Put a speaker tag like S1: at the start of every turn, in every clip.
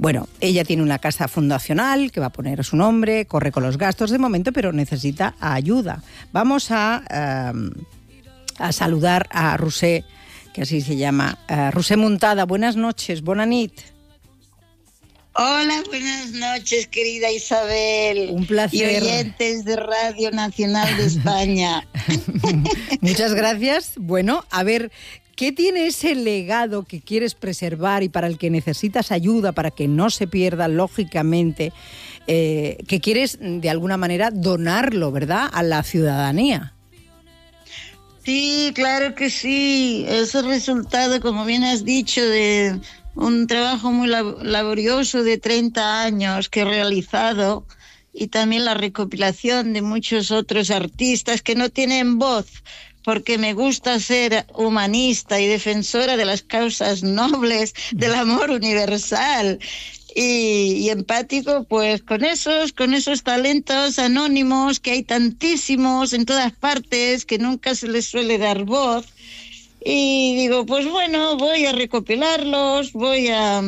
S1: Bueno, ella tiene una casa fundacional que va a poner su nombre, corre con los gastos de momento, pero necesita ayuda. Vamos a saludar a Roser, que así se llama. Roser Muntada, buenas noches, bona nit.
S2: Hola, buenas noches, querida Isabel.
S1: Un placer.
S2: Y oyentes de Radio Nacional de España.
S1: Muchas gracias. Bueno, a ver, ¿qué tiene ese legado que quieres preservar y para el que necesitas ayuda para que no se pierda, lógicamente, que quieres de alguna manera donarlo, ¿verdad?, a la ciudadanía?
S2: Sí, claro que sí. Es el resultado, como bien has dicho, de un trabajo muy laborioso de 30 años que he realizado, y también la recopilación de muchos otros artistas que no tienen voz, porque me gusta ser humanista y defensora de las causas nobles, del amor universal y empático, pues con esos talentos anónimos que hay tantísimos en todas partes, que nunca se les suele dar voz. Y digo, pues bueno, voy a recopilarlos, voy a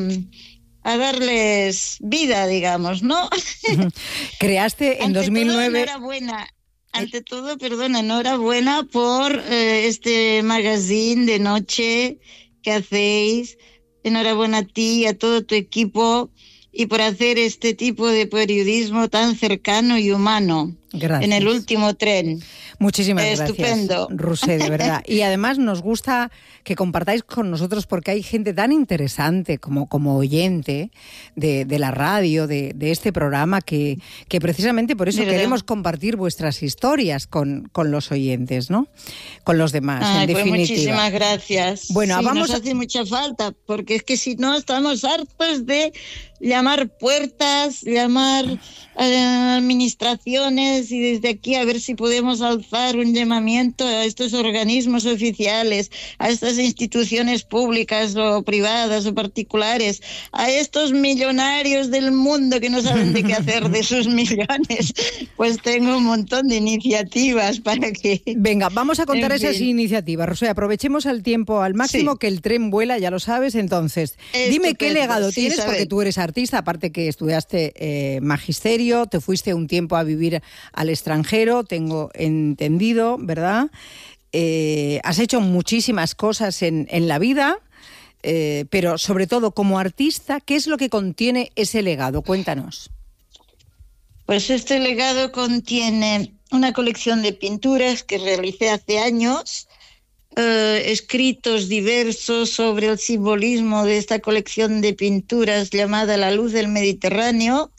S2: darles vida, digamos, ¿no?
S1: Creaste en 2009...
S2: Ante todo, enhorabuena por este magazine de noche que hacéis. Enhorabuena a ti y a todo tu equipo, y por hacer este tipo de periodismo tan cercano y humano.
S1: Gracias.
S2: En el último tren.
S1: Muchísimas gracias,
S2: estupendo.
S1: Roser, de verdad. Y además nos gusta que compartáis con nosotros, porque hay gente tan interesante como oyente de la radio, de este programa, que precisamente por eso queremos compartir vuestras historias con los oyentes, ¿no? Con los demás, en definitiva.
S2: Pues muchísimas gracias.
S1: Bueno,
S2: sí,
S1: nos
S2: hace mucha falta, porque es que si no estamos hartos de llamar puertas, llamar administraciones, y desde aquí a ver si podemos alzar un llamamiento a estos organismos oficiales, a estas instituciones públicas o privadas o particulares, a estos millonarios del mundo que no saben de qué hacer de sus millones. Pues tengo un montón de iniciativas para que...
S1: Venga, vamos a contar esas iniciativas, Roser. Aprovechemos el tiempo al máximo, que el tren vuela, ya lo sabes. Entonces, dime qué legado tienes, Isabel, porque tú eres artista, aparte que estudiaste magisterio, te fuiste un tiempo a vivir al extranjero, tengo entendido, ¿verdad? Has hecho muchísimas cosas en la vida, pero sobre todo como artista, ¿qué es lo que contiene ese legado? Cuéntanos.
S2: Pues este legado contiene una colección de pinturas que realicé hace años, escritos diversos sobre el simbolismo de esta colección de pinturas llamada La Luz del Mediterráneo.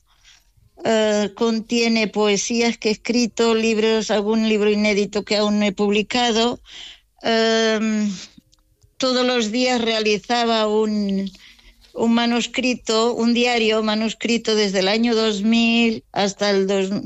S2: Contiene poesías que he escrito, libros, algún libro inédito que aún no he publicado. Todos los días realizaba un manuscrito, un diario manuscrito desde el año 2000 hasta el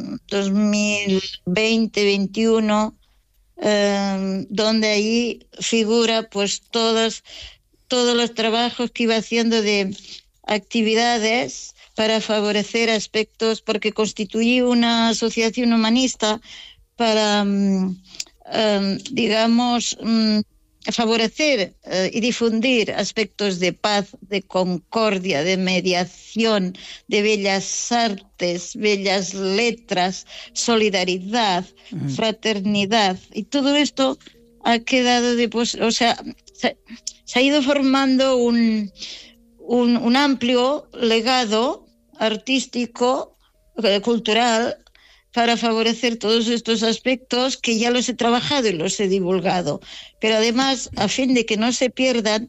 S2: 2020-21, donde ahí figura pues todos los trabajos que iba haciendo de actividades para favorecer aspectos, porque constituí una asociación humanista para, favorecer y difundir aspectos de paz, de concordia, de mediación, de bellas artes, bellas letras, solidaridad, fraternidad. Y todo esto ha quedado se ha ido formando un amplio legado artístico, cultural, para favorecer todos estos aspectos que ya los he trabajado y los he divulgado. Pero además, a fin de que no se pierdan,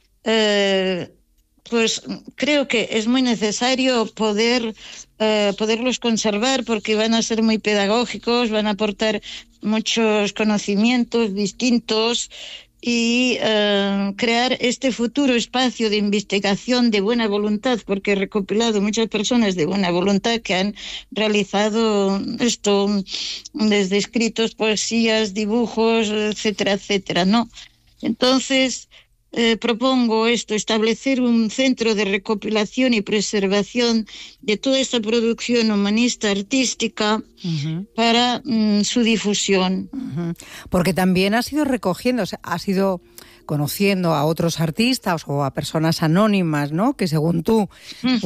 S2: pues creo que es muy necesario poderlos conservar, porque van a ser muy pedagógicos, van a aportar muchos conocimientos distintos, y crear este futuro espacio de investigación de buena voluntad, porque he recopilado muchas personas de buena voluntad que han realizado esto, desde escritos, poesías, dibujos, etcétera, etcétera, ¿no? Entonces, propongo establecer un centro de recopilación y preservación de toda esta producción humanista artística para su difusión.
S1: Porque también has ido recogiendo, has ido conociendo a otros artistas o a personas anónimas, ¿no?, que según tú